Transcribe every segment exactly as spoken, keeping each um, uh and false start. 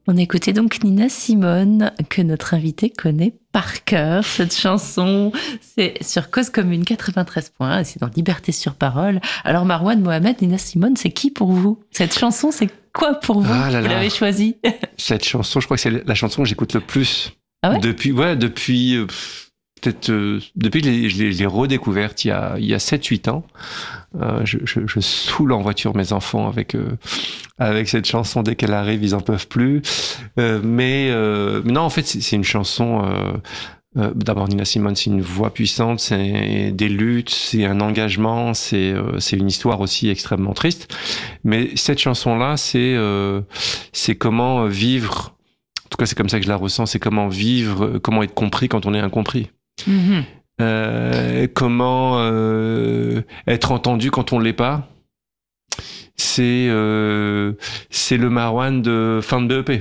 On écoutait donc Nina Simone, que notre invité connaît par cœur. Cette chanson, c'est sur Cause Commune quatre-vingt-treize point un, c'est dans Liberté sur Parole. Alors Marouane Mohamed, Nina Simone, c'est qui pour vous? Cette chanson, c'est quoi pour vous? Ah là vous là. l'avez choisie? Cette chanson, je crois que c'est la chanson que j'écoute le plus. Ah ouais? Depuis, ouais, depuis, euh, peut-être, euh, depuis que je l'ai, je l'ai, je l'ai redécouverte il y a, il y a sept huit ans. Euh, je, je, je saoule en voiture mes enfants avec, euh, avec cette chanson. Dès qu'elle arrive, ils en peuvent plus. Euh, mais, euh, mais non, en fait, c'est, c'est une chanson, euh, euh, d'abord, Nina Simone, c'est une voix puissante, c'est des luttes, c'est un engagement, c'est, euh, c'est une histoire aussi extrêmement triste. Mais cette chanson-là, c'est, euh, c'est comment vivre. En tout cas, c'est comme ça que je la ressens. C'est comment vivre, comment être compris quand on est incompris. Mm-hmm. Euh, comment euh, être entendu quand on ne l'est pas. C'est, euh, c'est le Marouane de fin de B E P.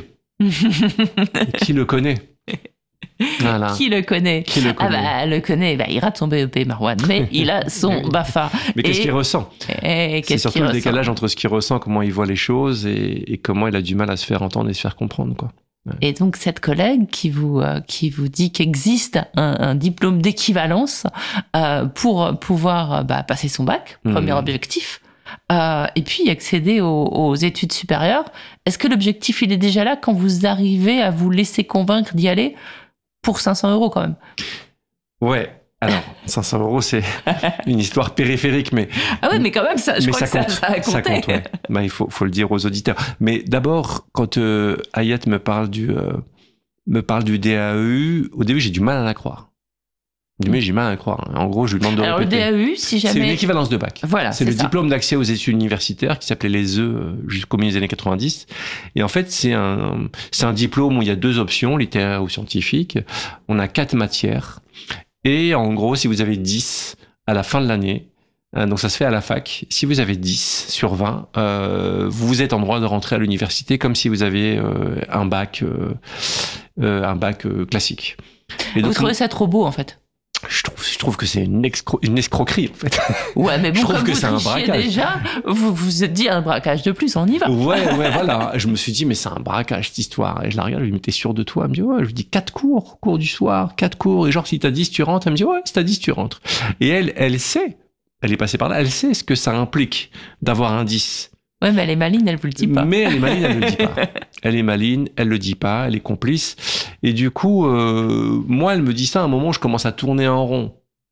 Qui le connaît? Voilà. Qui le connaît? Qui le connaît? Ah bah, le connaît. Bah, il rate son B E P, Marouane, mais il a son B A F A. Mais qu'est-ce et... qu'il ressent? et C'est surtout le décalage entre ce qu'il ressent, comment il voit les choses et, et comment il a du mal à se faire entendre et se faire comprendre, quoi. Ouais. Et donc cette collègue qui vous euh, qui vous dit qu'existe un, un diplôme d'équivalence euh, pour pouvoir bah, passer son bac, mmh. premier objectif, euh, et puis accéder aux, aux études supérieures. Est-ce que l'objectif il est déjà là quand vous arrivez à vous laisser convaincre d'y aller pour cinq cents euros quand même? Ouais. Alors, cinq cents euros, c'est une histoire périphérique, mais... Ah ouais, mais quand même, ça, je crois ça que compte, ça, ça a compté. Ça compte, ouais. Bah, il faut, faut le dire aux auditeurs. Mais d'abord, quand euh, Hayat me parle du, euh, me parle du D A U, au début, j'ai du mal à la croire. Au début, j'ai du mal à la croire. En gros, je lui demande de Alors, répéter. Alors, le D A U, si jamais... C'est une équivalence de bac. Voilà, c'est, c'est le ça. diplôme d'accès aux études universitaires qui s'appelait les E jusqu'au milieu des années quatre-vingt-dix. Et en fait, c'est un, c'est un diplôme où il y a deux options, littéraire ou scientifique. On a quatre matières. Et en gros, si vous avez dix à la fin de l'année, euh, donc ça se fait à la fac, si vous avez dix sur vingt, euh, vous êtes en droit de rentrer à l'université comme si vous aviez euh, un bac, euh, euh, un bac euh, classique. Et donc, vous trouvez ça trop beau en fait? Je trouve, je trouve que c'est une, excro- une escroquerie, en fait. Ouais, mais bon, je trouve comme que vous c'est un braquage. Déjà, vous vous êtes dit un braquage de plus, on y va. Ouais, ouais, voilà. Je me suis dit, mais c'est un braquage, cette histoire. Et je la regarde, je lui dis, mais t'es sûr de toi? Elle me dit, ouais. Je lui dis, quatre cours, cours du soir, quatre cours. Et genre, si t'as dix, tu rentres. Elle me dit, ouais, si t'as dix, tu rentres. Et elle, elle sait, elle est passée par là, elle sait ce que ça implique d'avoir un dix. Ouais, mais elle est maligne, elle vous le dit pas. Mais elle est maligne, elle le dit pas. Elle est maligne, elle le dit pas, elle est complice. Et du coup, euh, moi, elle me dit ça à un moment où je commence à tourner en rond.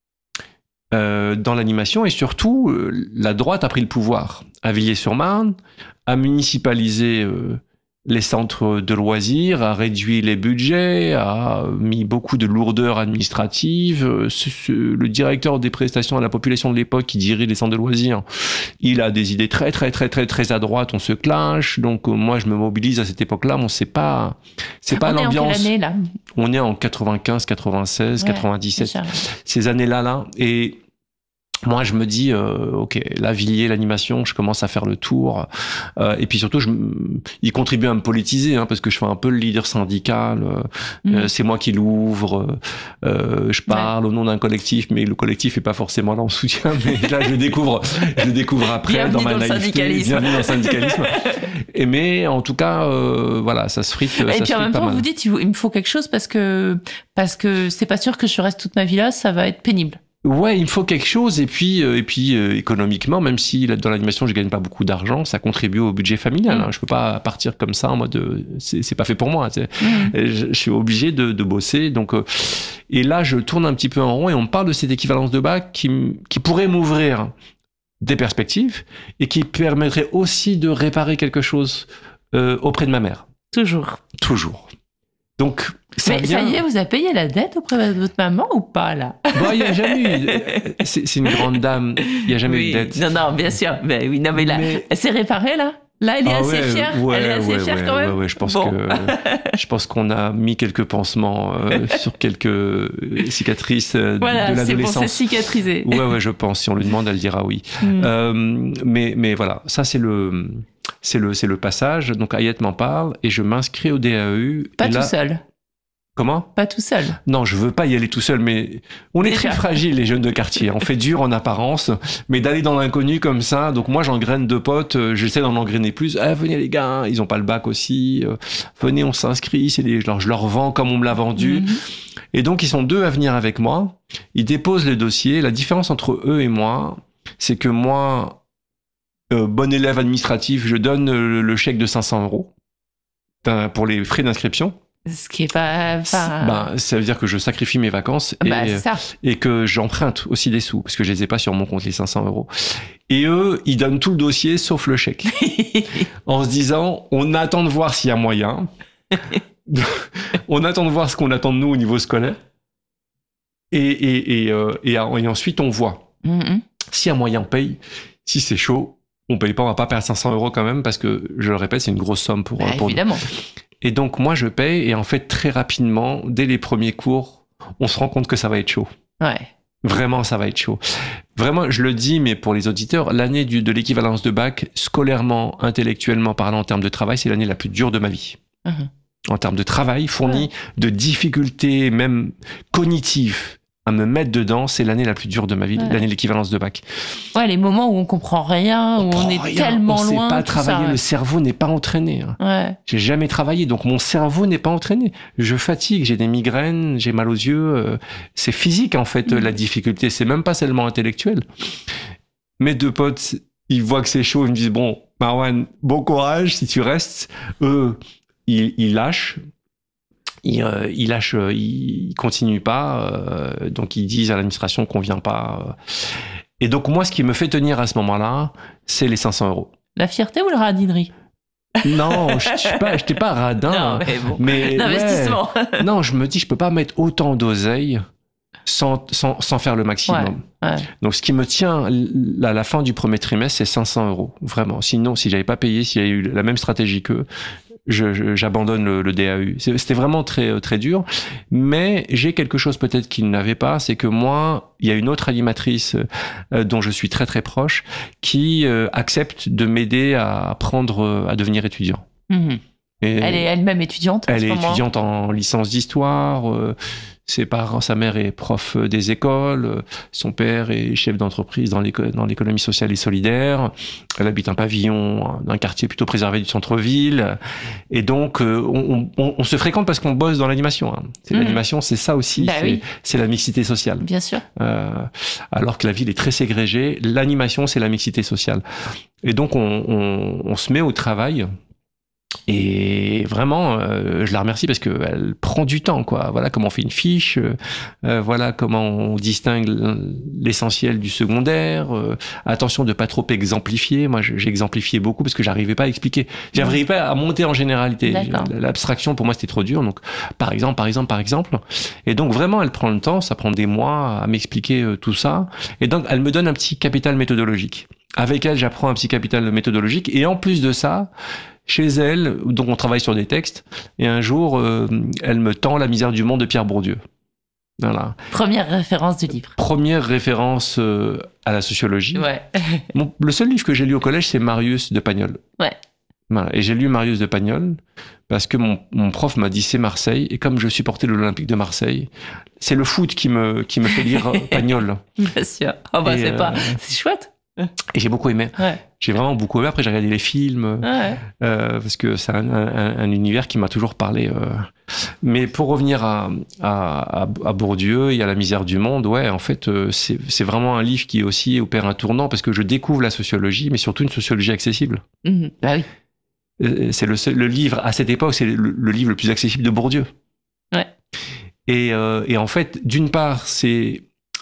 Euh, dans l'animation, et surtout, euh, la droite a pris le pouvoir à Villiers-sur-Marne, a municipalisé euh, les centres de loisirs, a réduit les budgets, a mis beaucoup de lourdeurs administratives. Euh, ce, ce, le directeur des prestations à la population de l'époque qui dirige les centres de loisirs, il a des idées très très très très très à droite, on se clash, donc euh, moi je me mobilise à cette époque-là, mais on sait pas, c'est pas on l'ambiance. On est en quelle année là? On est en quatre-vingt-quinze, quatre-vingt-seize, ouais, quatre-vingt-dix-sept, ces années-là là, et moi, je me dis, euh, ok, là, Villiers, l'animation, je commence à faire le tour. Euh, et puis surtout, je, il contribue à me politiser, hein, parce que je fais un peu le leader syndical. Euh, mmh. euh, c'est moi qui l'ouvre. Euh, je parle ouais. au nom d'un collectif, mais le collectif est pas forcément là en soutien. Mais là, je le découvre, je le découvre après bienvenue dans ma dans naïveté. Bienvenue dans le syndicalisme. Et mais en tout cas, euh, voilà, ça se frite. Et ça puis en même temps, vous dites, il me faut quelque chose parce que parce que c'est pas sûr que je reste toute ma vie là, ça va être pénible. Ouais, il me faut quelque chose et puis euh, et puis euh, économiquement, même si dans l'animation je gagne pas beaucoup d'argent, ça contribue au budget familial. Mmh. Hein. Je peux pas partir comme ça en mode euh, c'est, c'est pas fait pour moi. Mmh. Je, je suis obligé de, de bosser. Donc euh, et là je tourne un petit peu en rond et on me parle de cette équivalence de bac qui qui pourrait m'ouvrir des perspectives et qui permettrait aussi de réparer quelque chose euh, auprès de ma mère. Toujours. Toujours. Donc, ça Mais vient... ça y est, vous avez payé la dette auprès de votre maman ou pas, là? Bon, il n'y a jamais eu... C'est, c'est une grande dame, il n'y a jamais oui. eu de dette. Non, non, bien sûr. Mais, oui, non, mais là, mais... elle s'est réparée, là? Là, elle est ah assez ouais, fière. Ouais, elle est assez ouais, fière ouais, quand même. Ouais, ouais, je pense bon. que je pense qu'on a mis quelques pansements euh, sur quelques cicatrices euh, voilà, de l'adolescence. C'est bon, c'est cicatrisé. Ouais, ouais, je pense. Si on lui demande, elle dira oui. Mm. Euh, mais, mais voilà, ça c'est le, c'est le, c'est le passage. Donc Hayat m'en parle et je m'inscris au D A U. Pas et tout là, seul. Comment ? Pas tout seul. Non, je veux pas y aller tout seul, mais on est Déjà. très fragiles, les jeunes de quartier. On fait dur en apparence, mais d'aller dans l'inconnu comme ça. Donc moi, j'engraine deux potes, euh, j'essaie d'en engrainer plus. Ah, venez les gars, hein, ils ont pas le bac aussi. Euh, venez, on s'inscrit. C'est des, je, leur, je leur vends comme on me l'a vendu. Mm-hmm. Et donc, ils sont deux à venir avec moi. Ils déposent les dossiers. La différence entre eux et moi, c'est que moi, euh, bon élève administratif, je donne le, le chèque de cinq cents euros pour les frais d'inscription. Ce qui est pas... Enfin... Ben, ça veut dire que je sacrifie mes vacances et, bah, c'est ça. et que j'emprunte aussi des sous, parce que je les ai pas sur mon compte, les cinq cents euros. Et eux, ils donnent tout le dossier, sauf le chèque. En se disant, on attend de voir s'il y a moyen. On attend de voir ce qu'on attend de nous au niveau scolaire. Et, et, et, euh, et, et ensuite, on voit. Mm-hmm. S'il y a moyen, on paye. Si c'est chaud, on paye pas, on va pas perdre cinq cents euros quand même, parce que, je le répète, c'est une grosse somme pour, bah, pour évidemment. nous. Et donc, moi, je paye. Et en fait, très rapidement, dès les premiers cours, on se rend compte que ça va être chaud. Ouais. Vraiment, ça va être chaud. Vraiment, je le dis, mais pour les auditeurs, l'année du, de l'équivalence de bac, scolairement, intellectuellement parlant, en termes de travail, c'est l'année la plus dure de ma vie. Mmh. En termes de travail fourni, ouais. de difficultés, même cognitives, à me mettre dedans, c'est l'année la plus dure de ma vie, ouais. l'année de l'équivalence de bac. Ouais, les moments où on comprend rien, où on, on est rien, tellement on loin. On sait pas travailler, ça, ouais. le cerveau n'est pas entraîné. Hein. Ouais. J'ai jamais travaillé, donc mon cerveau n'est pas entraîné. Je fatigue, j'ai des migraines, j'ai mal aux yeux. Euh, c'est physique en fait, mmh. la difficulté. C'est même pas seulement intellectuel. Mes deux potes, ils voient que c'est chaud, ils me disent bon, Marwan, bon courage si tu restes. Eux, ils, ils lâchent. Ils, euh, ils lâchent, euh, ils continuent pas, euh, donc ils disent à l'administration qu'on vient pas. Euh. Et donc moi, ce qui me fait tenir à ce moment-là, c'est les cinq cents euros. La fierté ou la radinerie ? Non, je n'étais pas, pas radin. Non, mais bon. Mais l'investissement. Ouais, non, je me dis, je peux pas mettre autant d'oseille sans, sans, sans faire le maximum. Ouais, ouais. Donc, ce qui me tient à la fin du premier trimestre, c'est cinq cents euros. Vraiment. Sinon, si j'avais pas payé, s'il y avait eu la même stratégie qu'eux, Je, je, j'abandonne le, le D A U. C'était vraiment très, très dur. Mais j'ai quelque chose peut-être qu'ils n'avaient pas, c'est que moi, il y a une autre animatrice euh, dont je suis très très proche qui euh, accepte de m'aider à apprendre à devenir étudiant. Mmh. Et elle est elle-même étudiante en Elle ce est moment. étudiante en licence d'histoire. Euh, ses parents, sa mère est prof des écoles. Son père est chef d'entreprise dans, l'éco- dans l'économie sociale et solidaire. Elle habite un pavillon d'un quartier plutôt préservé du centre-ville. Et donc, euh, on, on, on se fréquente parce qu'on bosse dans l'animation. Hein. C'est, mmh. L'animation, c'est ça aussi. Bah c'est, oui. c'est la mixité sociale. Bien sûr. Euh, alors que la ville est très ségrégée, l'animation, c'est la mixité sociale. Et donc, on, on, on se met au travail. Et vraiment, euh, je la remercie parce qu'elle prend du temps, quoi. Voilà comment on fait une fiche, euh, voilà comment on distingue l'essentiel du secondaire. Euh, attention de pas trop exemplifier. Moi, j'exemplifiais beaucoup parce que j'arrivais pas à expliquer. J'arrivais pas à monter en généralité. D'accord. L'abstraction, pour moi, c'était trop dur. Donc, par exemple, par exemple, par exemple. Et donc, vraiment, elle prend le temps. Ça prend des mois à m'expliquer euh, tout ça. Et donc, elle me donne un petit capital méthodologique. Avec elle, j'apprends un petit capital méthodologique. Et en plus de ça, chez elle, donc on travaille sur des textes, et un jour, euh, elle me tend La misère du monde de Pierre Bourdieu. Voilà. Première référence du livre. Première référence euh, à la sociologie. Ouais. Bon, le seul livre que j'ai lu au collège, c'est Marius de Pagnol. Ouais. Voilà. Et j'ai lu Marius de Pagnol parce que mon, mon prof m'a dit c'est Marseille, et comme je supportais l'Olympique de Marseille, c'est le foot qui me, qui me fait lire Pagnol. Bien sûr. Oh bah, c'est, euh, pas... c'est chouette. Et j'ai beaucoup aimé. Ouais. J'ai vraiment beaucoup aimé. Après, j'ai regardé les films, ouais. euh, parce que c'est un, un, un univers qui m'a toujours parlé. Euh. Mais pour revenir à, à, à Bourdieu et à La misère du monde, ouais, en fait, euh, c'est, c'est vraiment un livre qui aussi opère un tournant, parce que je découvre la sociologie, mais surtout une sociologie accessible. Mmh. Bah oui. Euh, c'est le, seul, le livre, à cette époque, c'est le, le livre le plus accessible de Bourdieu. Ouais. Et, euh, et en fait, d'une part, c'est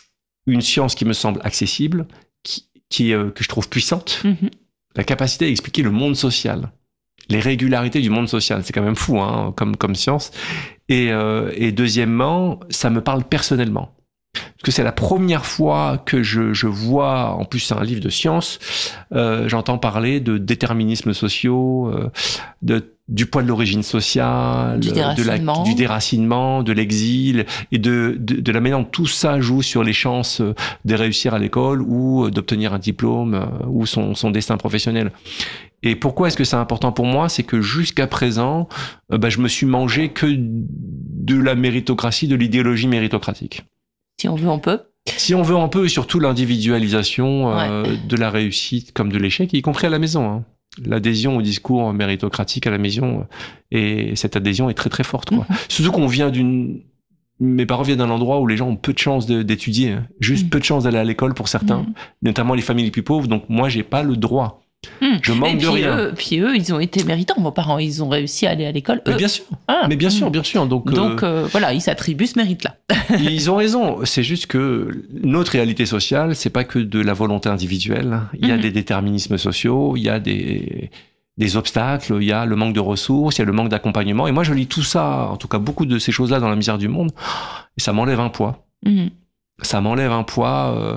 une science qui me semble accessible, qui Qui, euh, que je trouve puissante, mmh. la capacité à expliquer le monde social, les régularités du monde social, c'est quand même fou, hein, comme, comme science. Et, euh, et deuxièmement, ça me parle personnellement. Parce que c'est la première fois que je, je vois, en plus c'est un livre de science, euh, j'entends parler de déterminismes sociaux, euh, de, du poids de l'origine sociale, du déracinement, de, la, du déracinement, de l'exil, et de, de, de la manière dont tout ça joue sur les chances de réussir à l'école ou d'obtenir un diplôme ou son, son destin professionnel. Et pourquoi est-ce que c'est important pour moi ? C'est que jusqu'à présent, euh, bah, je me suis mangé que de la méritocratie, de l'idéologie méritocratique. Si on veut, on peut. Si on veut, on peut, et surtout l'individualisation euh, ouais. de la réussite comme de l'échec, y compris à la maison. Hein. L'adhésion au discours méritocratique à la maison, et cette adhésion est très très forte. Quoi. Mm-hmm. Surtout qu'on vient d'une... Mes parents viennent d'un endroit où les gens ont peu de chances de, d'étudier, hein. Juste mmh. peu de chances d'aller à l'école pour certains, mmh. notamment les familles les plus pauvres. Donc moi, j'ai pas le droit. Mmh. Je manque de rien. Eux, puis eux, ils ont été méritants. Vos parents, ils ont réussi à aller à l'école. Mais bien sûr. Ah. Mais bien sûr, bien sûr. Donc, Donc euh, euh, voilà, ils s'attribuent ce mérite-là. Ils ont raison. C'est juste que notre réalité sociale, c'est pas que de la volonté individuelle. Il y a mmh. des déterminismes sociaux. Il y a des des obstacles, il y a le manque de ressources, il y a le manque d'accompagnement. Et moi, je lis tout ça, en tout cas beaucoup de ces choses-là dans La misère du monde, et ça m'enlève un poids. Mmh. Ça m'enlève un poids. Euh,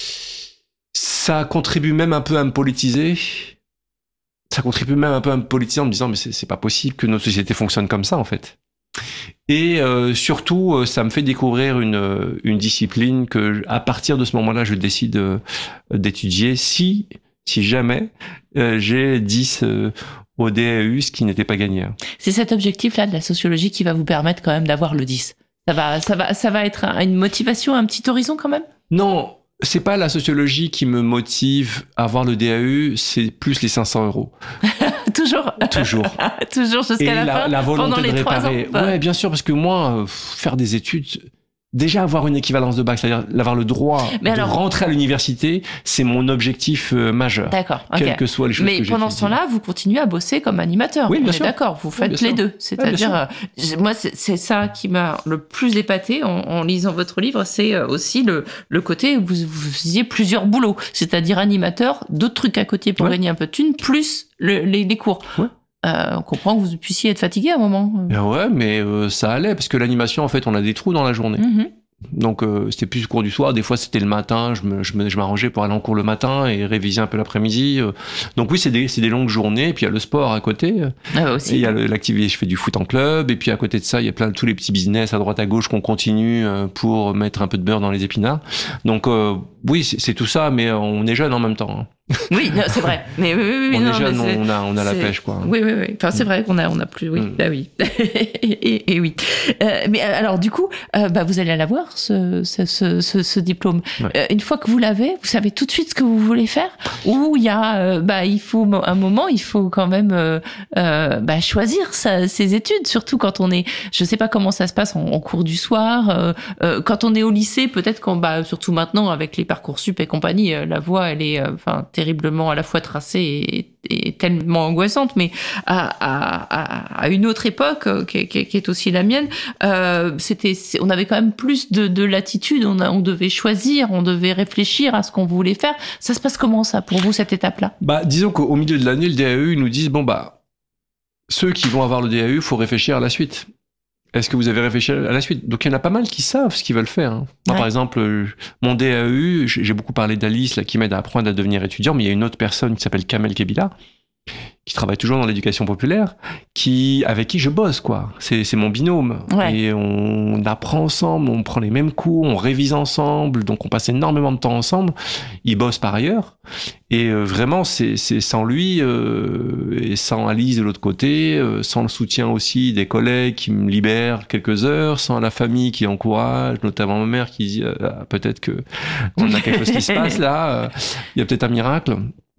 ça contribue même un peu à me politiser. Ça contribue même un peu à me politiser en me disant, mais c'est, c'est pas possible que notre société fonctionne comme ça, en fait. Et euh, surtout, ça me fait découvrir une, une discipline que, à partir de ce moment-là, je décide euh, d'étudier si... si jamais euh, j'ai dix euh, au D A U, ce qui n'était pas gagné. C'est cet objectif-là de la sociologie qui va vous permettre quand même d'avoir le dix. Ça va, ça va, ça va être une motivation, un petit horizon quand même ? Non, c'est pas la sociologie qui me motive à avoir le D A U, c'est plus les cinq cents euros. Toujours. Toujours. Toujours jusqu'à Et la, la fin, la volonté pendant les de trois réparer. ans. Ouais, bien sûr, parce que moi, euh, faire des études... Déjà avoir une équivalence de bac, c'est-à-dire avoir le droit mais de alors, rentrer à l'université, c'est mon objectif euh, majeur. D'accord. Quelles okay. que soient les choses mais que j'ai pendant ce temps-là, vous continuez à bosser comme animateur. Oui, bien On sûr. est d'accord. Vous faites oui, les deux. C'est-à-dire, ouais, euh, moi, c'est, c'est ça qui m'a le plus épaté en, en lisant votre livre, c'est aussi le, le côté où vous, vous faisiez plusieurs boulots, c'est-à-dire animateur, d'autres trucs à côté pour ouais. gagner un peu de thunes, plus le, les, les cours. Ouais. Euh, on comprend que vous puissiez être fatigué à un moment. Ben ouais, mais euh, ça allait parce que l'animation, en fait, on a des trous dans la journée. Mm-hmm. Donc euh, c'était plus le cours du soir, des fois c'était le matin, je, me, je, me, je m'arrangeais pour aller en cours le matin et réviser un peu l'après-midi. Euh. Donc oui, c'est des, c'est des longues journées, et puis il y a le sport à côté, ah, aussi. Et il y a le, l'activité, je fais du foot en club, et puis à côté de ça, il y a plein de tous les petits business à droite à gauche qu'on continue euh, pour mettre un peu de beurre dans les épinards. Donc euh, oui, c'est, c'est tout ça, mais on est jeune en même temps. Hein. Oui, non, c'est vrai. Mais oui, oui, oui, on non, est jeune, mais c'est, on a, on a la c'est... pêche, quoi. Oui, oui, oui. Enfin, c'est vrai qu'on a, on a plus. Oui, mm. bah oui. et, et, et oui. Euh, mais alors, du coup, euh, bah, vous allez l'avoir ce, ce, ce, ce, ce diplôme. Ouais. Euh, une fois que vous l'avez, vous savez tout de suite ce que vous voulez faire. Ou il y a, euh, bah, il faut un moment, il faut quand même euh, euh, bah, choisir sa, ses études, surtout quand on est. Je sais pas comment ça se passe en, en cours du soir. Euh, euh, quand on est au lycée, peut-être qu'on, bah, surtout maintenant avec les Parcoursup et compagnie, euh, la voie, elle est, enfin, euh, terriblement à la fois tracée et, et tellement angoissante, mais à, à, à une autre époque qui, qui, qui est aussi la mienne, euh, c'était, on avait quand même plus de, de latitude, on, a, on devait choisir, on devait réfléchir à ce qu'on voulait faire. Ça se passe comment ça pour vous, cette étape-là ? Bah, disons qu'au milieu de l'année, le D A E, ils nous disent, bon bah, ceux qui vont avoir le D A E, il faut réfléchir à la suite. Est-ce que vous avez réfléchi à la suite ? Donc il y en a pas mal qui savent ce qu'ils veulent faire. Hein. Moi, ouais. Par exemple, mon D A U, j'ai beaucoup parlé d'Alice là, qui m'aide à apprendre à devenir étudiant, mais il y a une autre personne qui s'appelle Kamel Kebila, qui travaille toujours dans l'éducation populaire, qui, avec qui je bosse, quoi. C'est, c'est mon binôme. Ouais. Et on apprend ensemble, on prend les mêmes cours, on révise ensemble, donc on passe énormément de temps ensemble. Il bosse par ailleurs. Et euh, vraiment, c'est, c'est sans lui, euh, et sans Alice de l'autre côté, euh, sans le soutien aussi des collègues qui me libèrent quelques heures, sans la famille qui encourage, notamment ma mère qui dit euh, ah, peut-être que on a quelque chose qui se passe là, euh, il y a peut-être un miracle.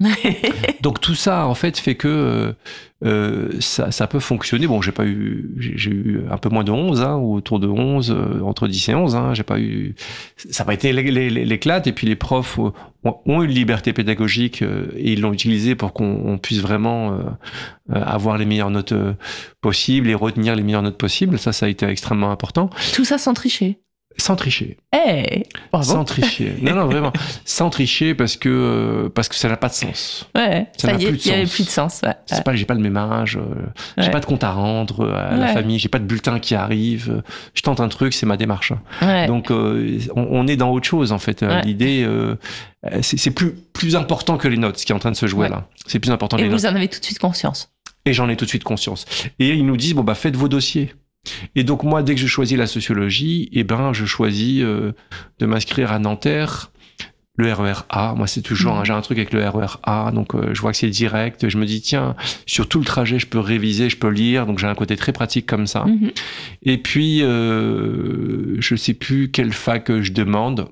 Donc tout ça en fait fait que euh, euh, ça, ça peut fonctionner. Bon, j'ai pas eu, j'ai, j'ai eu un peu moins de onze, hein, ou autour de onze, euh, entre dix et onze. Hein, j'ai pas eu, ça n'a pas été l'éclate. Et puis les profs ont, ont une liberté pédagogique euh, et ils l'ont utilisée pour qu'on on puisse vraiment euh, avoir les meilleures notes euh, possibles et retenir les meilleures notes possibles. Ça, ça a été extrêmement important. Tout ça sans tricher. Sans tricher. Hey, sans tricher. Non, non, vraiment. Sans tricher parce que, euh, parce que ça n'a pas de sens. Ouais, ça, ça y est, il n'y avait plus de sens. Ouais. C'est ouais. Pas, j'ai pas le même âge, euh, j'ai ouais. pas de compte à rendre à ouais. la famille, j'ai pas de bulletin qui arrive. Je tente un truc, c'est ma démarche. Ouais. Donc, euh, on, on est dans autre chose, en fait. Ouais. L'idée, euh, c'est, c'est plus, plus important que les notes, ce qui est en train de se jouer ouais. là. C'est plus important que Et les notes. Et vous en avez tout de suite conscience. Et j'en ai tout de suite conscience. Et ils nous disent, bon, bah, faites vos dossiers. Et donc moi, dès que je choisis la sociologie, eh ben, je choisis euh, de m'inscrire à Nanterre Le R E R A, moi c'est toujours, mmh. hein, j'ai un truc avec le R E R A, donc euh, je vois que c'est direct, je me dis tiens, sur tout le trajet je peux réviser, je peux lire, donc j'ai un côté très pratique comme ça. Mmh. Et puis, euh, je sais plus quelle fac je demande.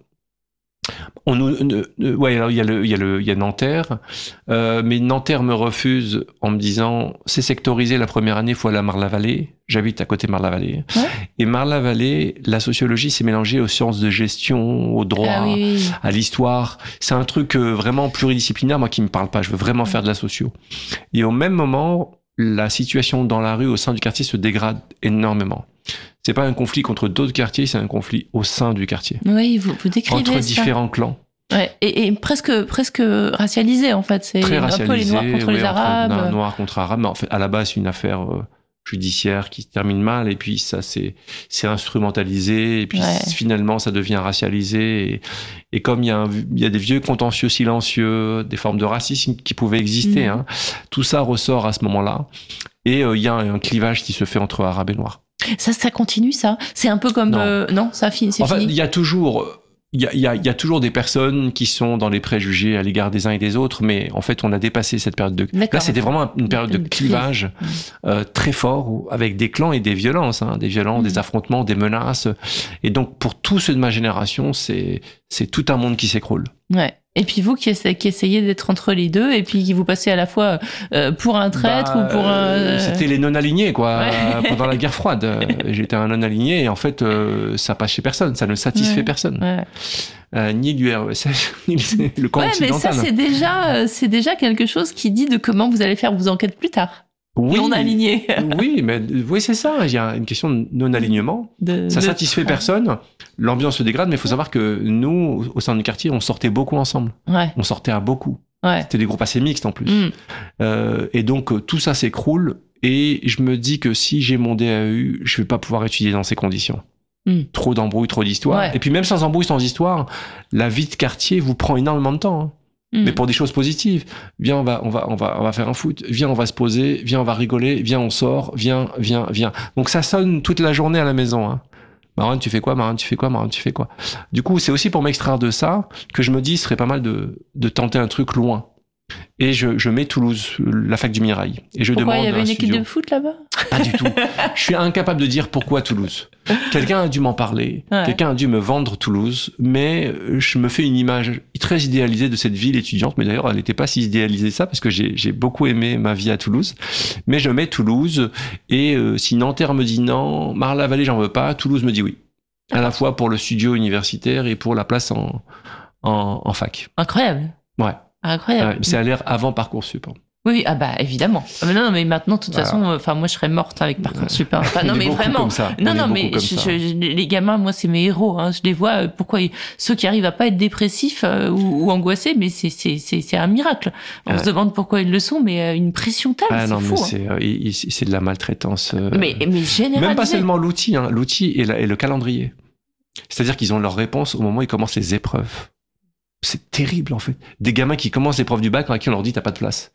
On nous, euh, ouais, alors il y a le, il y a le, il y a Nanterre, euh, mais Nanterre me refuse en me disant c'est sectorisé la première année, il faut aller à Marne-la-Vallée. J'habite à côté de Marne-la-Vallée. Ouais. Et Marne-la-Vallée, la sociologie s'est mélangée aux sciences de gestion, au droit, ah, oui, oui. à l'histoire. C'est un truc euh, vraiment pluridisciplinaire, moi qui me parle pas. Je veux vraiment ouais. faire de la socio. Et au même moment, la situation dans la rue, au sein du quartier, se dégrade énormément. C'est pas un conflit contre d'autres quartiers, c'est un conflit au sein du quartier. Oui, vous, vous décrivez entre ça. différents clans. Ouais, et, et presque, presque racialisé, en fait. C'est très racialisé, un peu les Noirs contre oui, les Arabes. Entre, Noirs contre Arabes, mais en fait, à la base, c'est une affaire euh, judiciaire qui se termine mal, et puis ça, c'est, c'est instrumentalisé, et puis ouais. finalement, ça devient racialisé. Et, et comme il y, a un, il y a des vieux contentieux silencieux, des formes de racisme qui pouvaient exister, mmh. hein, tout ça ressort à ce moment-là. Et euh, il y a un, un clivage qui se fait entre Arabes et Noirs. Ça, ça continue, ça. C'est un peu comme non, euh, non ça finit. C'est en fini. fait, il y a toujours, il y a, il y a, il y a toujours des personnes qui sont dans les préjugés à l'égard des uns et des autres, mais en fait, on a dépassé cette période de. D'accord. Là, c'était vraiment une période de clivage mmh. euh, très fort, avec des clans et des violences, hein, des violences, mmh. des affrontements, des menaces. Et donc, pour tous ceux de ma génération, c'est c'est tout un monde qui s'écroule. Ouais. Et puis vous qui, essa- qui essayez d'être entre les deux, et puis qui vous passez à la fois euh, pour un traître bah, ou pour un... Euh, c'était les non-alignés, quoi. Ouais. Pendant la guerre froide, j'étais un non-aligné, et en fait, euh, ça passe chez personne, ça ne satisfait ouais. personne. Ouais. Euh, ni l'U R E S F, ni le camp ouais, occidental. Mais ça, c'est déjà, c'est déjà quelque chose qui dit de comment vous allez faire vos enquêtes plus tard. Oui, non aligné. oui, mais oui, c'est ça. Il y a une question de non-alignement. De, ça de... satisfait personne. L'ambiance se dégrade, mais il faut savoir que nous, au sein du quartier, on sortait beaucoup ensemble. Ouais. On sortait à beaucoup. Ouais. C'était des groupes assez mixtes en plus. Mm. Euh, et donc, tout ça s'écroule. Et je me dis que si j'ai mon D A U, je vais pas pouvoir étudier dans ces conditions. Mm. Trop d'embrouilles, trop d'histoires. Ouais. Et puis même sans embrouilles, sans histoire, la vie de quartier vous prend énormément de temps. Hein. Mmh. Mais pour des choses positives. Viens, on va, on va, on va, on va faire un foot. Viens, on va se poser. Viens, on va rigoler. Viens, on sort. Viens, viens, viens. Donc ça sonne toute la journée à la maison. Hein. Marwan, tu fais quoi? Marwan, tu fais quoi? Marwan, tu fais quoi? Du coup, c'est aussi pour m'extraire de ça que je me dis, ce serait pas mal de, de tenter un truc loin. Et je, je mets Toulouse, la fac du Mirail. Et je pourquoi demande il y avait une studio. équipe de foot là-bas? Pas du tout. Je suis incapable de dire pourquoi Toulouse. Quelqu'un a dû m'en parler. Ouais. Quelqu'un a dû me vendre Toulouse. Mais je me fais une image très idéalisée de cette ville étudiante. Mais d'ailleurs, elle n'était pas si idéalisée ça parce que j'ai, j'ai beaucoup aimé ma vie à Toulouse. Mais je mets Toulouse. Et euh, si Nanterre me dit non, Marne-la-Vallée, j'en veux pas, Toulouse me dit oui. À la fois pour le studio universitaire et pour la place en, en, en fac. Incroyable. Ouais. Incroyable. Ouais, c'est à l'air avant Parcoursup. Oui, ah bah évidemment. Ah bah non, non, mais maintenant, de toute voilà. façon, enfin moi je serais morte avec Parcoursup. Hein. Enfin, non, mais vraiment. Comme ça. Non, non, mais je, je, les gamins, moi c'est mes héros. Hein. Je les vois. Pourquoi ils, ceux qui arrivent à pas être dépressifs euh, ou, ou angoissés, mais c'est c'est c'est c'est un miracle. On ouais. se demande pourquoi ils le sont, mais euh, une pression telle, ah, c'est non, fou. Mais c'est, hein. euh, c'est de la maltraitance. Euh... Mais mais généralisée. Même pas seulement l'outil, hein. L'outil et, la, et le calendrier. C'est-à-dire qu'ils ont leur réponse au moment où ils commencent les épreuves. C'est terrible, en fait. Des gamins qui commencent l'épreuve du bac à qui on leur dit t'as pas de place.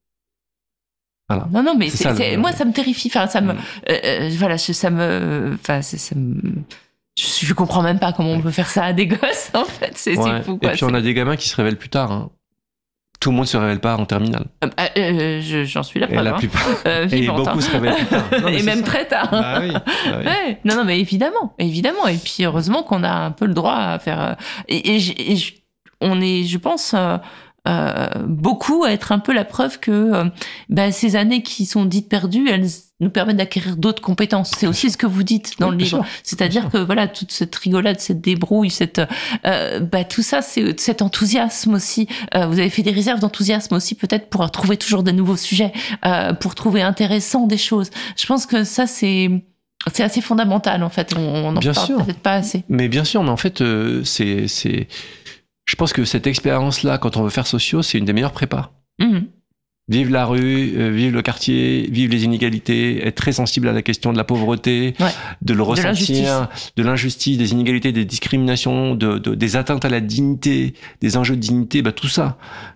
Voilà. Non, non, mais c'est, c'est, c'est, le... moi, ça me terrifie. Enfin, ça me, mmh. euh, voilà, ça me, enfin, c'est, ça me, je, je comprends même pas comment on peut faire ça à des gosses, en fait. C'est, ouais. c'est fou, quoi. Et puis, c'est... on a des gamins qui se révèlent plus tard, hein. Tout le monde se révèle pas en terminale. Euh, euh, je, j'en suis la preuve. Et la hein. plupart. Euh, et beaucoup hein. se révèlent plus tard. Non, et même ça. très tard. Bah oui. Bah oui. Ouais. Non, non, mais évidemment, évidemment. Et puis, heureusement qu'on a un peu le droit à faire, et, et, et je, on est, je pense, euh, euh, beaucoup à être un peu la preuve que euh, bah, ces années qui sont dites perdues, elles nous permettent d'acquérir d'autres compétences. C'est aussi ce que vous dites dans oui, le livre. Sûr. C'est-à-dire que voilà, toute cette rigolade, cette débrouille, cette, euh, bah, tout ça, c'est cet enthousiasme aussi. Euh, vous avez fait des réserves d'enthousiasme aussi, peut-être pour trouver toujours de nouveaux sujets, euh, pour trouver intéressant des choses. Je pense que ça, c'est... C'est assez fondamental, en fait. On n'en parle sûr. peut-être pas assez. Mais bien sûr, mais en fait, euh, c'est, c'est... Je pense que cette expérience-là, quand on veut faire sociaux, c'est une des meilleures prépas. Mmh. Vivre la rue, euh, vivre le quartier, vivre les inégalités, être très sensible à la question de la pauvreté, ouais. de le ressentir, de l'injustice. de l'injustice, des inégalités, des discriminations, de, de, des atteintes à la dignité, des enjeux de dignité, bah, tout ça.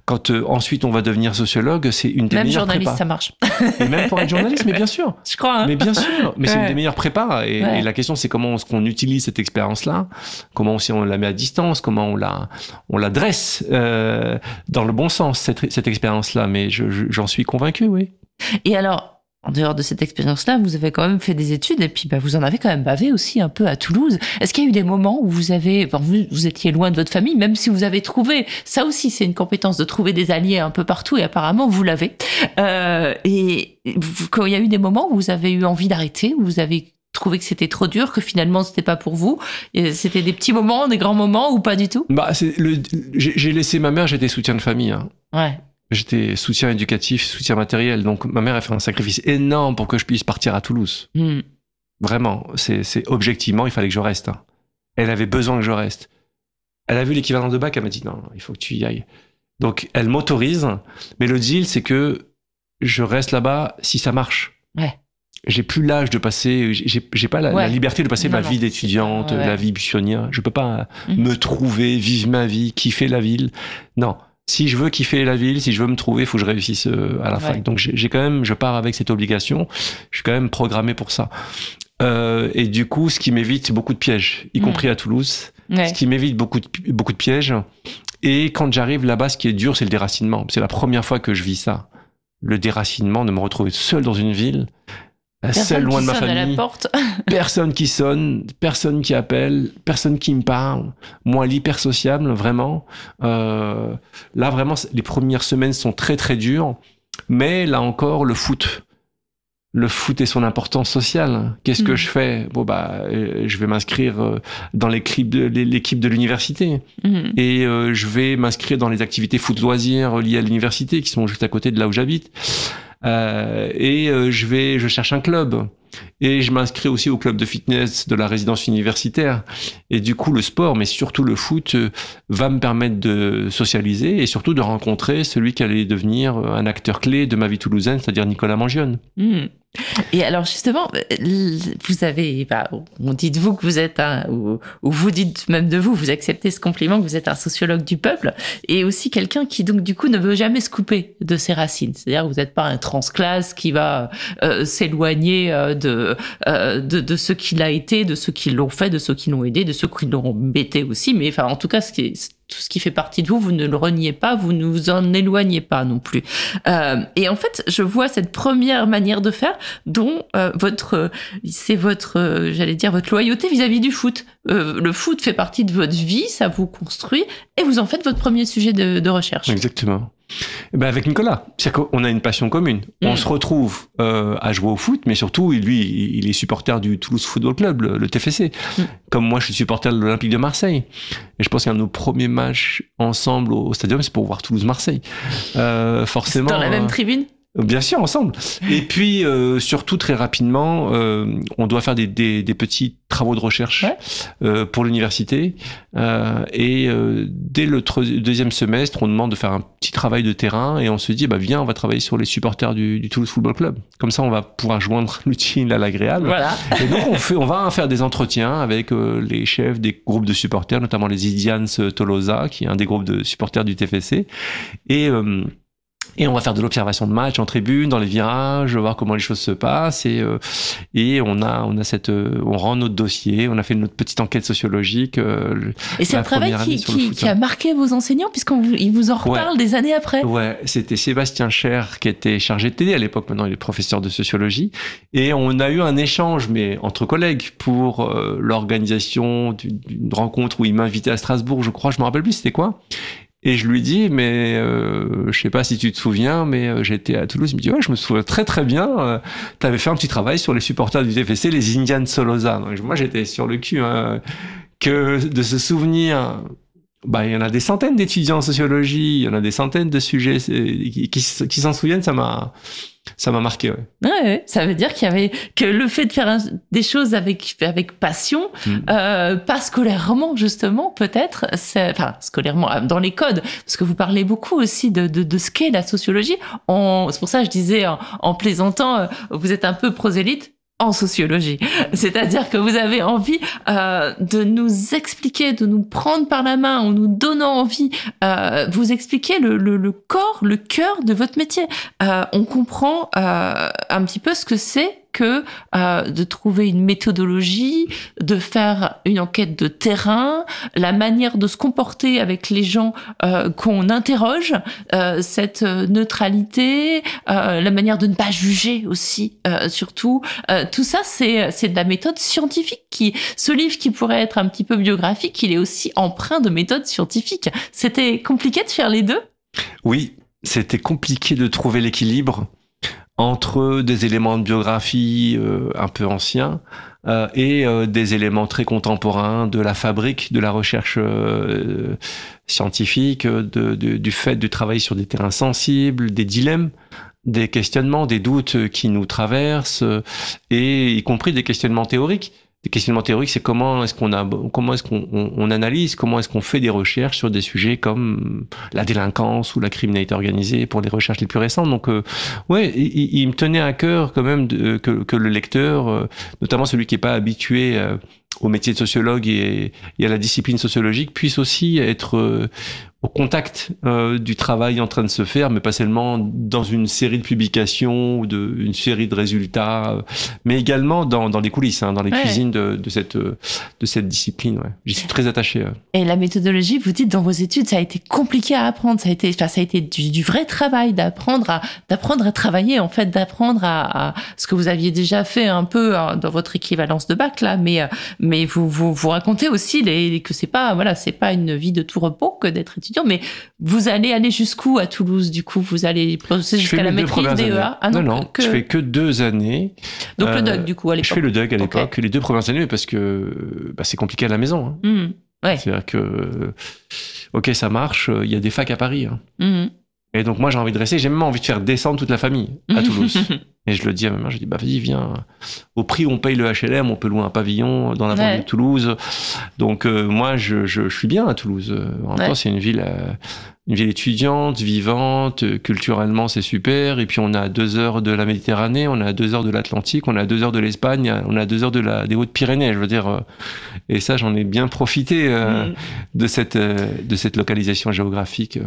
quand euh, ensuite on va devenir sociologue, c'est une des même meilleures journaliste, prépas. ça marche. Et même pour être journaliste, mais bien sûr. Je crois. Hein. Mais bien sûr. Mais ouais. c'est une des meilleures prépas. Et, ouais. et la question, c'est comment est-ce qu'on utilise cette expérience-là, comment aussi on la met à distance, comment on la, on la dresse euh, dans le bon sens, cette, cette expérience-là. Mais je, je, j'en suis convaincu, oui. Et alors, en dehors de cette expérience-là, vous avez quand même fait des études et puis bah, vous en avez quand même bavé aussi un peu à Toulouse. Est-ce qu'il y a eu des moments où vous avez, enfin, vous, vous étiez loin de votre famille, même si vous avez trouvé, ça aussi c'est une compétence de trouver des alliés un peu partout et apparemment vous l'avez. Euh, et vous, quand il y a eu des moments où vous avez eu envie d'arrêter, où vous avez trouvé que c'était trop dur, que finalement c'était pas pour vous, et c'était des petits moments, des grands moments ou pas du tout? Bah, c'est le, j'ai, j'ai laissé ma mère, j'étais soutien de famille. Hein. Ouais. J'étais soutien éducatif, soutien matériel. Donc, ma mère a fait un sacrifice énorme pour que je puisse partir à Toulouse. Mm. Vraiment. C'est, c'est objectivement, il fallait que je reste. Hein. Elle avait besoin que je reste. Elle a vu l'équivalent de bac, elle m'a dit non, il faut que tu y ailles. Donc, elle m'autorise. Mais le deal, c'est que je reste là-bas si ça marche. Ouais. J'ai plus l'âge de passer, j'ai, j'ai pas la, ouais. la liberté de passer non, ma non, vie d'étudiante, ouais. la vie buissonnière. Je peux pas mm. me trouver, vivre ma vie, kiffer la ville. Non. Si je veux kiffer la ville, si je veux me trouver, il faut que je réussisse euh, à la ouais. fac. Donc j'ai, j'ai quand même, je pars avec cette obligation. Je suis quand même programmé pour ça. Euh, et du coup, ce qui m'évite beaucoup de pièges, y mmh. compris à Toulouse. Ouais. Ce qui m'évite beaucoup de, beaucoup de pièges. Et quand j'arrive là-bas, ce qui est dur, c'est le déracinement. C'est la première fois que je vis ça. Le déracinement, de me retrouver seul dans une ville. Personne seul loin de ma famille, à la porte. Personne qui sonne, personne qui appelle, personne qui me parle. Moi, l'hypersociable, vraiment. Euh, là, vraiment, les premières semaines sont très très dures. Mais là encore, le foot, le foot et son importance sociale. Qu'est-ce mmh. que je fais ? Bon bah, euh, je vais m'inscrire dans l'équipe de, l'équipe de l'université mmh. et euh, je vais m'inscrire dans les activités foot loisirs liées à l'université qui sont juste à côté de là où j'habite. Euh, et euh, je vais, je cherche un club et je m'inscris aussi au club de fitness de la résidence universitaire. Et du coup, le sport, mais surtout le foot, euh, va me permettre de socialiser et surtout de rencontrer celui qui allait devenir un acteur clé de ma vie toulousaine, c'est-à-dire Nicolas Mangione. Mmh. Et alors justement, vous avez, bah, on dit de vous que vous êtes un, ou, ou vous dites même de vous, vous acceptez ce compliment que vous êtes un sociologue du peuple et aussi quelqu'un qui donc du coup ne veut jamais se couper de ses racines. C'est-à-dire que vous n'êtes pas un transclasse qui va euh, s'éloigner euh, de, euh, de de ceux qui l'a été, de ceux qui l'ont fait, de ceux qui l'ont aidé, de ceux qui l'ont embêté aussi. Mais enfin, en tout cas, ce qui est tout ce qui fait partie de vous, vous ne le reniez pas, vous ne vous en éloignez pas non plus. Euh, et en fait, je vois cette première manière de faire dont euh, votre, c'est votre, euh, j'allais dire, votre loyauté vis-à-vis du foot. Euh, le foot fait partie de votre vie, ça vous construit, et vous en faites votre premier sujet de, de recherche. Exactement. Eh ben avec Nicolas, c'est-à-dire qu'on a une passion commune. Mmh. On se retrouve euh, à jouer au foot, mais surtout, lui, il est supporter du Toulouse Football Club, le, le T F C. Mmh. Comme moi, je suis supporter de l'Olympique de Marseille. Et je pense qu'un de nos premiers matchs ensemble au, au Stadium, c'est pour voir Toulouse-Marseille. Euh, forcément. Dans la même tribune ? Bien sûr, ensemble. Et puis, euh, surtout, très rapidement, euh, on doit faire des, des, des petits travaux de recherche ouais. euh, pour l'université. Euh, et euh, dès le tre- deuxième semestre, on demande de faire un petit travail de terrain et on se dit, bah, viens, on va travailler sur les supporters du, du Toulouse Football Club. Comme ça, on va pouvoir joindre l'utile à l'agréable. Voilà. Et donc, on, fait, on va faire des entretiens avec euh, les chefs des groupes de supporters, notamment les Indians Tolosa, qui est un des groupes de supporters du T F C. Et... Euh, Et on va faire de l'observation de match en tribune, dans les virages, voir comment les choses se passent. Et, euh, et on a, on a cette, euh, on rend notre dossier. On a fait notre petite enquête sociologique. Euh, et c'est un travail qui, qui, qui a marqué vos enseignants, puisqu'ils vous en reparlent ouais. des années après. Ouais, c'était Sébastien Cher qui était chargé de T D à l'époque. Maintenant, il est professeur de sociologie. Et on a eu un échange, mais entre collègues, pour euh, l'organisation d'une rencontre où il m'invitait à Strasbourg. Je crois, je me rappelle plus, c'était quoi. Et je lui dis, mais euh, je sais pas si tu te souviens, mais euh, j'étais à Toulouse. Il me dit, ouais, je me souviens très très bien. Euh, tu avais fait un petit travail sur les supporters du T F C, les Indians Tolosa. Donc moi, j'étais sur le cul. Hein, que de se souvenir, bah, il y en a des centaines d'étudiants en sociologie, il y en a des centaines de sujets qui, qui, qui s'en souviennent. Ça m'a, ça m'a marqué. Ouais. Ouais, ouais. Ça veut dire qu'il y avait que le fait de faire un, des choses avec avec passion, mmh. euh, pas scolairement justement, peut-être, c'est, enfin scolairement dans les codes, parce que vous parlez beaucoup aussi de de, de ce qu'est la sociologie. On, c'est pour ça que je disais en, en plaisantant, vous êtes un peu prosélyte. en sociologie. C'est-à-dire que vous avez envie euh, de nous expliquer, de nous prendre par la main en nous donnant envie, euh, vous expliquer le, le, le corps, le cœur de votre métier. Euh, on comprend euh, un petit peu ce que c'est que euh, de trouver une méthodologie, de faire une enquête de terrain, la manière de se comporter avec les gens euh, qu'on interroge, euh, cette neutralité, euh, la manière de ne pas juger aussi, euh, surtout. Euh, tout ça, c'est, c'est de la méthode scientifique. Qui, ce livre qui pourrait être un petit peu biographique, il est aussi empreint de méthode scientifique. C'était compliqué de faire les deux ? Oui, c'était compliqué de trouver l'équilibre entre des éléments de biographie euh, un peu anciens euh, et euh, des éléments très contemporains de la fabrique, de la recherche euh, scientifique, de, de, du fait de travailler sur des terrains sensibles, des dilemmes, des questionnements, des doutes qui nous traversent, et y compris des questionnements théoriques. Des questionnements théoriques, c'est comment est-ce qu'on a, comment est-ce qu'on on, on analyse, comment est-ce qu'on fait des recherches sur des sujets comme la délinquance ou la criminalité organisée pour les recherches les plus récentes. Donc, euh, ouais, il, il me tenait à cœur quand même de, que, que le lecteur, euh, notamment celui qui n'est pas habitué euh, au métier de sociologue et, et à la discipline sociologique, puisse aussi être euh, au contact euh, du travail en train de se faire, mais pas seulement dans une série de publications ou de, une série de résultats, euh, mais également dans, dans les coulisses, hein, dans les ouais. cuisines de, de, cette, de cette discipline. Ouais. J'y suis très attaché. Ouais. Et la méthodologie, vous dites dans vos études, ça a été compliqué à apprendre, ça a été, enfin, ça a été du, du vrai travail, d'apprendre à, d'apprendre à travailler, en fait, d'apprendre à, à ce que vous aviez déjà fait un peu hein, dans votre équivalence de bac, là, mais, mais vous, vous, vous racontez aussi les, que c'est pas, voilà, c'est pas une vie de tout repos que d'être étudiant. Mais vous allez aller jusqu'où à Toulouse, du coup? Vous allez passer jusqu'à la maîtrise D E A? Ah non, non, non que... je fais que deux années. Donc euh, le D U C, du coup, à l'époque. Je fais le D U C à l'époque, okay. Les deux premières années, parce que bah, c'est compliqué à la maison. Hein. Mmh. Ouais. C'est-à-dire que, ok, ça marche, il y a des facs à Paris. Hein. Mmh. Et donc moi, j'ai envie de rester, j'ai même envie de faire descendre toute la famille à Toulouse. Et je le dis à ma mère, je dis, bah vas-y, viens. Au prix où on paye le H L M, on peut louer un pavillon dans la banlieue ouais. de Toulouse. Donc euh, moi, je, je, je suis bien à Toulouse. En même ouais. temps, c'est une ville, euh, une ville étudiante, vivante, culturellement, c'est super. Et puis on est à deux heures de la Méditerranée, on est à deux heures de l'Atlantique, on est à deux heures de l'Espagne, on est à deux heures de la, des Hautes-Pyrénées. Je veux dire, euh, et ça, j'en ai bien profité euh, mmh. de cette, euh, de cette localisation géographique.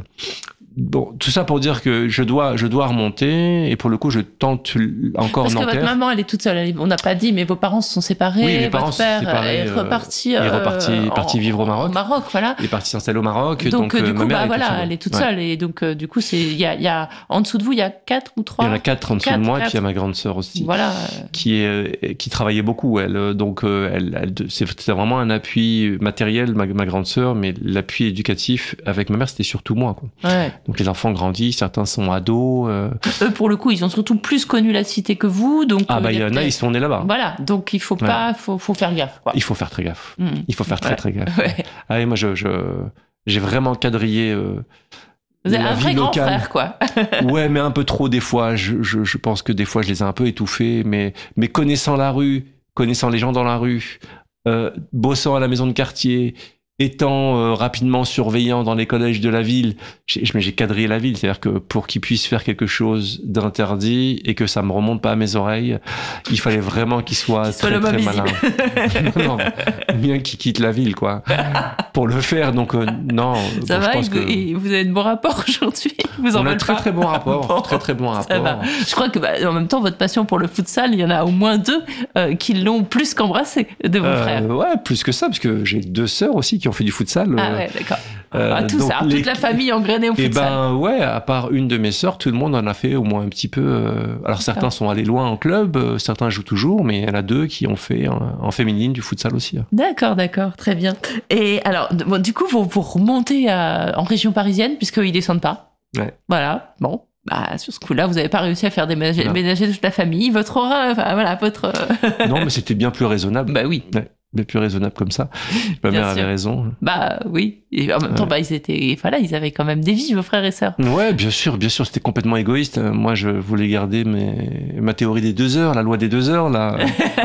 Bon, tout ça pour dire que je dois, je dois remonter, et pour le coup, je tente encore Parce Nanterre. Parce que votre maman, elle est toute seule. Elle, on n'a pas dit, mais vos parents se sont séparés. Oui, mes parents votre père se sont séparés, est reparti. Euh, est reparti, euh, parti vivre au Maroc. Au Maroc, voilà. Il est parti s'installer au Maroc. Donc, donc euh, du euh, coup, ma mère bah, est voilà, toute seule. elle est toute seule. Ouais. Et donc, euh, du coup, c'est, il y a, il y a, en dessous de vous, il y a quatre ou trois. Il y en a quatre en dessous quatre, de moi, quatre. Et puis il y a ma grande sœur aussi. Voilà. Qui est, qui travaillait beaucoup, elle. Donc, euh, elle, elle, c'était vraiment un appui matériel, ma, ma grande sœur, mais l'appui éducatif avec ma mère, c'était surtout moi, quoi. Ouais. Donc, les enfants grandissent, certains sont ados. Euh... Eux, pour le coup, ils ont surtout plus connu la cité que vous, donc. Ah, bah, il y en a, ils sont nés là-bas. Voilà. Donc, il faut pas, ouais. faut, faut faire gaffe, quoi. Il faut faire très gaffe. Mmh. Il faut faire très, ouais. très gaffe. Ouais. Ah, et moi, je, je, j'ai vraiment quadrillé, euh, Vous avez un vrai grand frère, quoi. Ouais, mais un peu trop, des fois. Je, je, je pense que des fois, je les ai un peu étouffés, mais, mais connaissant la rue, connaissant les gens dans la rue, euh, bossant à la maison de quartier, étant euh, rapidement surveillant dans les collèges de la ville, j'ai, j'ai quadrillé la ville, c'est-à-dire que pour qu'ils puissent faire quelque chose d'interdit et que ça me remonte pas à mes oreilles, il fallait vraiment qu'ils soient qu'il très très malins. non, non, bien qu'ils quittent la ville, quoi, pour le faire. Donc euh, non. Ça bon, va, je pense vous, que... vous avez de bons rapports aujourd'hui. Vous en On a très pas. très bon rapport, bon, très très bon rapport. Je crois que bah, en même temps, votre passion pour le futsal, il y en a au moins deux euh, qui l'ont plus qu'embrassé de vos euh, frères. Ouais, plus que ça, parce que j'ai deux sœurs aussi qui ont fait du futsal. Ah ouais, d'accord. Euh, ah, tout ça, les... toute la famille engrainée au et futsal. Et ben ouais, à part une de mes sœurs, tout le monde en a fait au moins un petit peu. Euh... Alors certains sont allés loin en club, euh, certains jouent toujours, mais il y en a deux qui ont fait en, en féminine du futsal aussi. Hein. D'accord, d'accord, très bien. Et alors, bon, du coup, vous, vous remontez à, en région parisienne puisqu'ils descendent pas. Ouais. Voilà, bon. Bah, sur ce coup-là, vous n'avez pas réussi à faire déménager, déménager toute la famille, votre aura, enfin voilà, votre. Non, mais c'était bien plus raisonnable. Bah oui. Ouais. Mais plus raisonnable comme ça. Ma Bien mère sûr. avait raison. Bah oui. Et en même temps, ouais. bah, ils étaient, voilà, ils avaient quand même des vies, vos frères et sœurs. Ouais, bien sûr, bien sûr, c'était complètement égoïste. Moi, je voulais garder mes... ma théorie des deux heures, la loi des deux heures, là.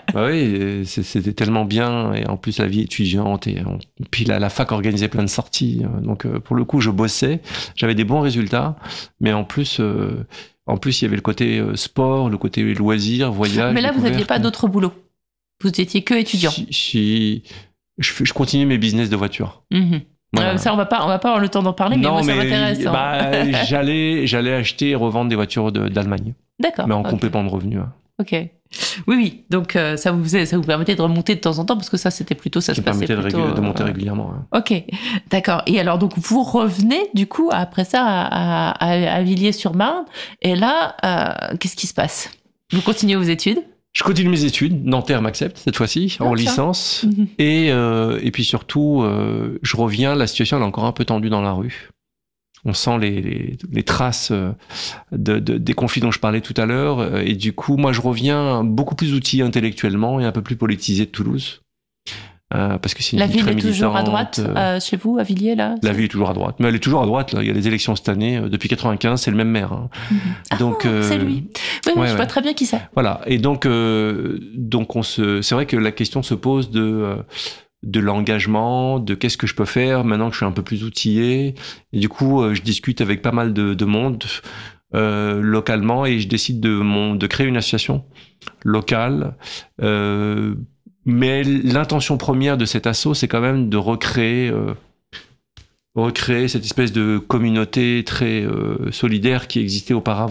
Bah oui, c'était tellement bien. Et en plus, la vie étudiante. Et on, puis la, la fac organisait plein de sorties. Donc, euh, pour le coup, je bossais. J'avais des bons résultats. Mais en plus, euh, en plus, il y avait le côté euh, sport, le côté loisir, voyage. Mais là, vous n'aviez pas d'autre boulot. Vous étiez que étudiant. Si, si, je, je continuais mes business de voiture. Mmh. Voilà. Euh, ça, on va pas, on va pas avoir le temps d'en parler, non, mais moi, mais ça m'intéresse. Bah, hein. j'allais, j'allais acheter et revendre des voitures de, d'Allemagne. D'accord. Mais en okay. complément de revenus. Hein. Ok. Oui, oui. Donc euh, ça vous faisait, ça vous permettait de remonter de temps en temps parce que ça, c'était plutôt, ça, ça se passait plutôt. Ça permettait de, euh, monter régulièrement. Hein. Ok. D'accord. Et alors donc vous revenez du coup après ça à, à, à Villiers-sur-Marne. Et là, euh, qu'est-ce qui se passe? Vous continuez vos études? Je continue mes études. Nanterre m'accepte cette fois-ci, en licence. Mmh. Et, euh, et puis surtout, euh, je reviens, la situation elle est encore un peu tendue dans la rue. On sent les, les, les traces de, de, des conflits dont je parlais tout à l'heure. Et du coup, moi, je reviens beaucoup plus outillé intellectuellement et un peu plus politisé de Toulouse. Euh, parce que c'est une la ville, ville très est toujours à droite euh, chez vous, à Villiers, là? La ville est toujours à droite. Mais elle est toujours à droite, là. Il y a les élections cette année. Depuis quatre-vingt-quinze, c'est le même maire. Hein. Mm-hmm. Donc, ah, euh, c'est lui. Oui, oui, ouais, je ouais. vois très bien qui c'est. Voilà. Et donc, euh, donc on se... c'est vrai que la question se pose de... Euh, de l'engagement, de qu'est-ce que je peux faire maintenant que je suis un peu plus outillé. Et du coup, euh, je discute avec pas mal de, de monde euh, localement et je décide de, mon, de créer une association locale. Euh, mais l'intention première de cet asso, c'est quand même de recréer, euh, recréer cette espèce de communauté très euh, solidaire qui existait auparavant.